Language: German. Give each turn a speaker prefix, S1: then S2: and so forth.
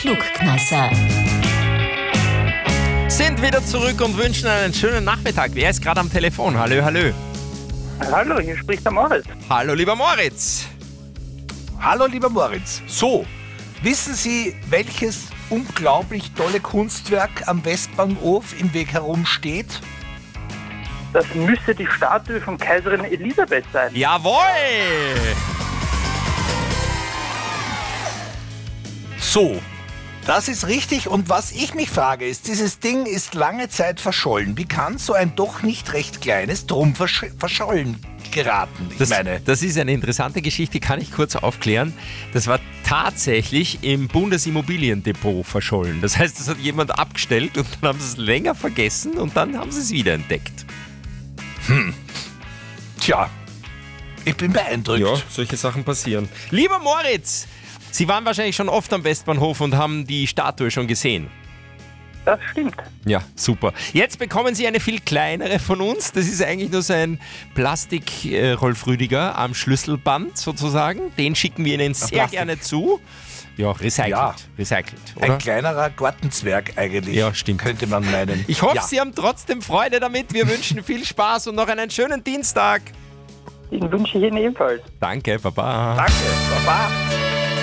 S1: Klugkneisser.
S2: Sind wieder zurück und wünschen einen schönen Nachmittag. Wer ist gerade am Telefon? Hallo, hallo.
S3: Hallo, hier spricht der Moritz.
S2: Hallo, lieber Moritz.
S4: Hallo lieber Moritz. So, wissen Sie, welches unglaublich tolle Kunstwerk am Westbahnhof im Weg herum steht?
S3: Das müsste die Statue von Kaiserin Elisabeth sein.
S2: Jawohl!
S4: So, das ist richtig. Und was ich mich frage ist, dieses Ding ist lange Zeit verschollen. Wie kann so ein doch nicht recht kleines drum verschollen geraten?
S2: Das ist eine interessante Geschichte, kann ich kurz aufklären. Das war tatsächlich im Bundesimmobiliendepot verschollen. Das heißt, das hat jemand abgestellt und dann haben sie es länger vergessen und dann haben sie es wieder entdeckt.
S4: Tja, ich bin beeindruckt.
S2: Ja, solche Sachen passieren. Lieber Moritz, Sie waren wahrscheinlich schon oft am Westbahnhof und haben die Statue schon gesehen.
S3: Das stimmt.
S2: Ja, super. Jetzt bekommen Sie eine viel kleinere von uns. Das ist eigentlich nur so ein Plastik-Rolf Rüdiger am Schlüsselband sozusagen. Den schicken wir Ihnen sehr gerne zu. Ja, recycelt.
S4: Ja.
S2: Recycelt, oder?
S4: Ein kleinerer Gartenzwerg eigentlich.
S2: Ja, stimmt.
S4: Könnte man meinen.
S2: Ich hoffe,
S4: Ja.
S2: Sie haben trotzdem Freude damit. Wir wünschen viel Spaß und noch einen schönen Dienstag.
S3: Den wünsche ich Ihnen ebenfalls.
S2: Danke, Baba.
S4: Danke, Baba.